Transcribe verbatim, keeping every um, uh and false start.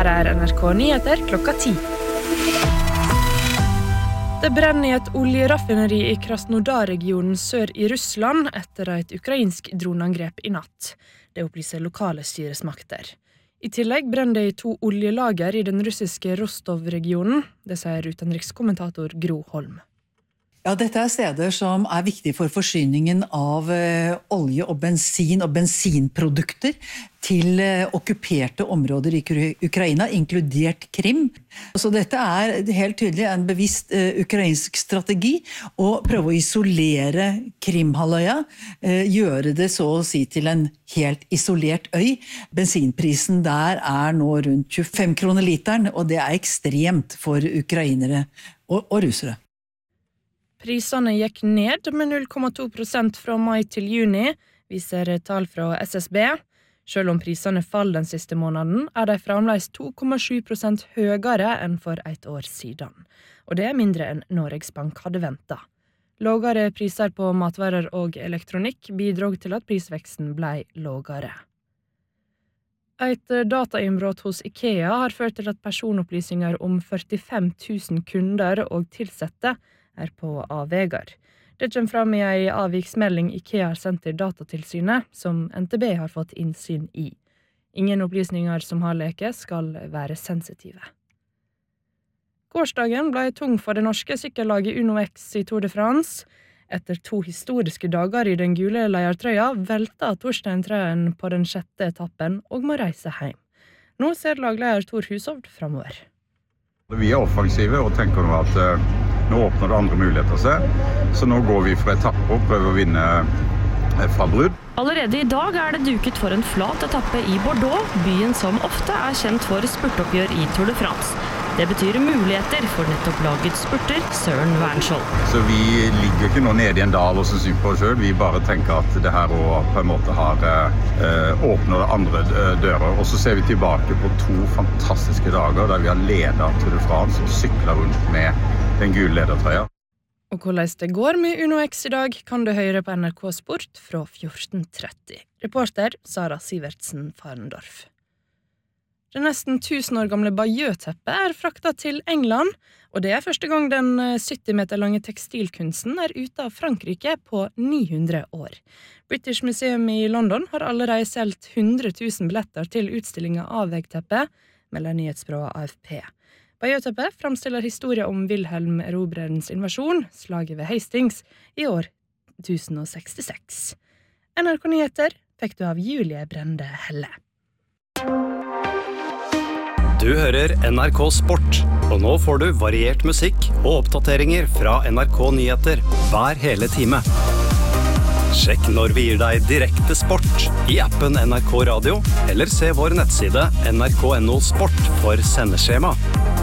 Her er N R K Nyheter klokka ti. Det brenner i et oljeraffineri i Krasnodar-regionen sør i Russland etter et ukrainsk dronangrep i natt. Det opplyser lokale styresmakter. I tillegg brenner det i to oljelager i den russiske Rostov-regionen. Det sier utenrikskommentator Gro Holm. Ja, dette er steder som er viktige for forsyningen av eh, olje og bensin og bensinprodukter til eh, okkuperte områder i Ukraina, inkludert Krim. Så dette er helt tydelig en bevisst eh, ukrainsk strategi å prøve å isolere Krimhalvøya, eh, gjøre det så å si til en helt isolert øy. Bensinprisen der er nå rundt tjuefem kroner literen, og det er ekstremt for ukrainere og, og russere. Prisene gikk ned med null komma to prosent fra mai til juni, viser tall fra S S B. Selv om prisene faller den siste måneden, er de fremdeles to komma sju prosent høyere enn for et år siden. Og det er mindre enn Norges Bank hadde ventet. Lavere priser på matvarer og elektronikk bidrog til at prisveksten ble lavere. Et datainnbrudd hos IKEA har ført til at personopplysninger om førtifem tusen kunder og tilsette er på avvegar. Det kommer fram i en avviksmelding IKEA har sendt til Datatilsynet, som N T B har fått innsyn i. Ingen opplysninger som har leket skal være sensitive. Gårsdagen ble tung for det norske sykkellaget Uno X i Tour de France. Etter to historiske dager i den gule leiertrøya velta Torstein Trøen på den sjette etappen og må reise hjem. Nå ser lagleder Tor Hushovd fremover. Vi er offensive og tenker nå at uh, nå åpner det andre muligheter seg, så nå går vi for etapper og prøver å vinne uh, fra brudd. Allerede i dag er det duket for en flat etappe i Bordeaux, byen som ofte er kjent for spurtoppgjør i Tour de France. Det betyr muligheter for nettopp lagets spurter, Søren Wernskjold. Så vi ligger ikke nå nede i en dal og så synd på oss selv. Vi bare tenker at det her også på en måte har uh, åpnet andre uh, dører. Og så ser vi tilbake på to fantastiske dager der vi har ledet Tour de France og syklet rundt med den gule ledertrøya. Og hvordan det går med Uno X i dag kan du høre på N R K Sport fra fjorten tretti. Reporter Sara Sivertsen Farendorf. Det nesten tusen år gamle Bayeux-teppet er fraktet til England, og det er første gang den sytti meter lange tekstilkunsten er ute av Frankrike på ni hundre år. British Museum i London har allerede solgt hundre tusen billetter til utstillingen av veggteppet, melder nyhetsbyrået A F P. Bayeux-teppet fremstiller historie om Wilhelm Erobrerens invasjon, slaget ved Hastings, i år tusen og sekstiseks. N R K Nyheter fikk du av Julie Brende Helle. Du hører N R K Sport, og nå får du variert musikk og oppdateringer fra N R K Nyheter hver hele time. Sjekk når vi gir deg direkte sport i appen N R K Radio, eller se vår nettside N R K punktum no sport for sendeskjema.